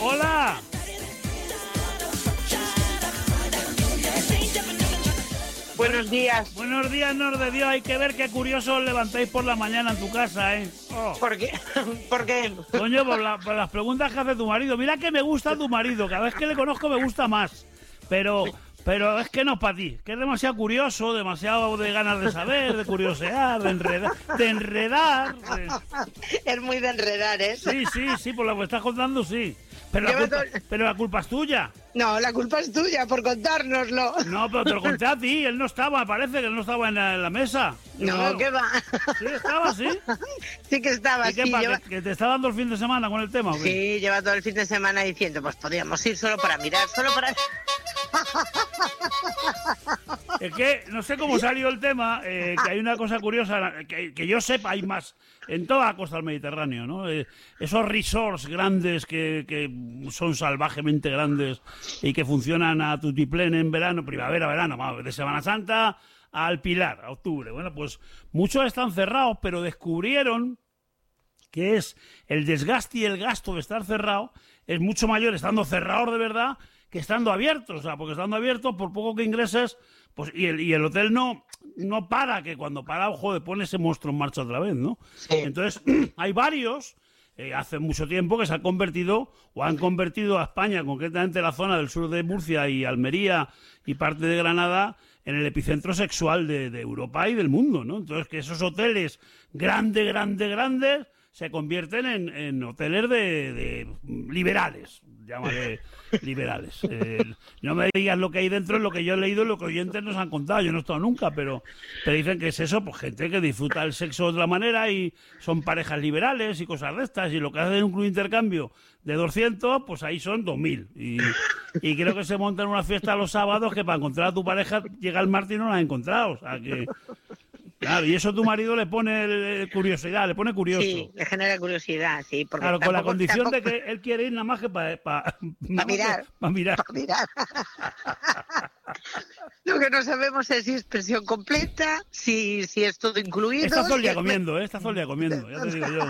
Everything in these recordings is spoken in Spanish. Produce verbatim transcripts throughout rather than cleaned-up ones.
Hola. Buenos días. Buenos días, Nor de Dios. Hay que ver qué curioso os levantáis por la mañana en tu casa, ¿eh? Oh. ¿Por qué? ¿Por qué? Coño, por, la, por las preguntas que hace tu marido. Mira que me gusta tu marido. Cada vez que le conozco me gusta más. Pero... Pero es que no es para ti, que es demasiado curioso, demasiado de ganas de saber, de curiosear, de enredar, de enredar. De... Es muy de enredar, ¿eh? Sí, sí, sí, por lo que estás contando, sí. Pero la, culpa, todo... pero la culpa es tuya. No, la culpa es tuya por contárnoslo. No, pero te lo conté a ti, él no estaba, parece que él no estaba en la, en la mesa. No, creo. ¿Qué va? Sí, estaba, sí. Sí que estaba, ¿Y qué sí. pa, lleva... que, que te está dando el fin de semana con el tema, ¿o qué? Sí, lleva todo el fin de semana diciendo, pues podríamos ir solo para mirar, solo para... Es que no sé cómo salió el tema, eh, que hay una cosa curiosa, que, que yo sepa, hay más en toda la costa del Mediterráneo, ¿no? Eh, esos resorts grandes que, que son salvajemente grandes y que funcionan a tutiplén en verano, primavera, verano, de Semana Santa al Pilar, a octubre. Bueno, pues muchos están cerrados, pero descubrieron que es el desgaste y el gasto de estar cerrado es mucho mayor estando cerrados de verdad que estando abiertos, o sea, porque estando abiertos, por poco que ingreses, pues y el, y el hotel no, no para, que cuando para, joder, pone ese monstruo en marcha otra vez, ¿no? Sí. Entonces, hay varios, eh, hace mucho tiempo, que se han convertido, o han convertido a España, concretamente la zona del sur de Murcia y Almería y parte de Granada, en el epicentro sexual de, de Europa y del mundo, ¿no? Entonces, que esos hoteles grandes, grandes, grandes, se convierten en, en hoteles de, de liberales, llámale liberales. Eh, no me digas lo que hay dentro, es lo que yo he leído, lo que oyentes nos han contado. Yo no he estado nunca, pero te dicen que es eso, pues gente que disfruta el sexo de otra manera y son parejas liberales y cosas de estas, y lo que hacen en un club de intercambio de doscientos, pues ahí son dos mil. Y, y creo que se montan una fiesta los sábados que para encontrar a tu pareja llega el martes y no la has encontrado. O sea que... Claro, y eso a tu marido le pone curiosidad, le pone curioso. Sí, le genera curiosidad, sí. Porque claro, tampoco, con la condición tampoco... de que él quiere ir nada más que para pa, pa mirar. Para mirar. Pa mirar. Lo que no sabemos es si es presión completa, si, si es todo incluido. Está todo el día si comiendo, ¿eh? Está todo el día comiendo, ya te digo yo.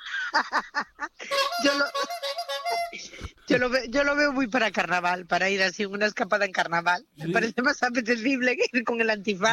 Yo lo... Yo lo, veo, yo lo veo muy para carnaval, para ir así una escapada en carnaval. ¿Sí? Me parece más apetecible que ir con el antifaz.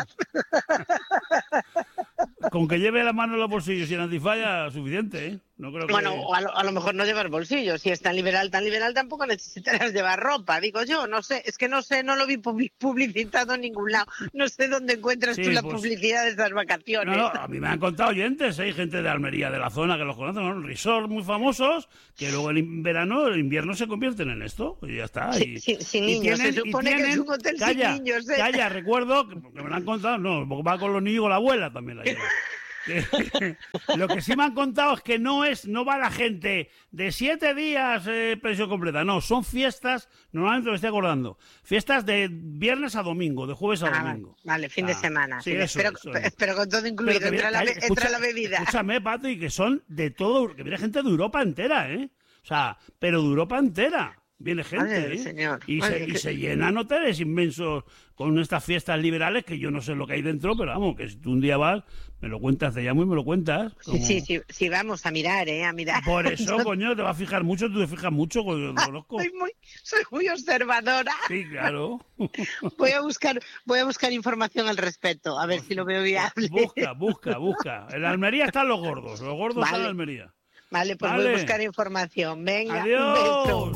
Con que lleve la mano en los bolsillos y el antifaz ya suficiente, ¿eh? No creo que... Bueno, a lo, a lo mejor no llevar bolsillos. Si es tan liberal, tan liberal, tampoco necesitarás llevar ropa. Digo yo, no sé. Es que no sé, no lo vi publicitado en ningún lado. No sé dónde encuentras sí, tú la pues... publicidad de estas vacaciones. No, no, a mí me han contado oyentes, hay ¿eh? gente de Almería, de la zona, que los conocen, ¿no? Resorts muy famosos, que luego en verano, el invierno se convierten en esto, y ya está. Sí, y, sí, sin niños, tienen, se supone tienen, que es un hotel calla, sin niños. ¿eh? Calla, recuerdo, que me lo han contado, no, va con los niños, con la abuela también la lleva. Lo que sí me han contado es que no es no va la gente de siete días eh, pensión completa, no, son fiestas, normalmente me estoy acordando, fiestas de viernes a domingo, de jueves a ah, domingo. Vale, fin ah, de semana. Sí, sí, eso, espero, eso. espero con todo incluido, que, entra, la, calla, entra escucha, la bebida. Escúchame, Pato, y que son de todo, que viene gente de Europa entera, ¿eh? O sea, pero de Europa entera. Viene gente, Madre ¿eh? Señor. Y, Madre se, que... y se llenan hoteles inmensos con estas fiestas liberales que yo no sé lo que hay dentro, pero vamos, que si tú un día vas, me lo cuentas, te llamo y me lo cuentas. Como... Sí, sí, sí, sí, vamos a mirar, ¿eh? A mirar. Por eso, coño, te vas a fijar mucho, tú te fijas mucho, lo conozco. Soy muy, soy muy observadora. Sí, claro. Voy a buscar, voy a buscar información al respecto, a ver si lo veo viable. Busca, busca, busca. En Almería están los gordos, los gordos vale. están en Almería. Vale, pues vale. voy a buscar información. Venga, adiós. Un beso.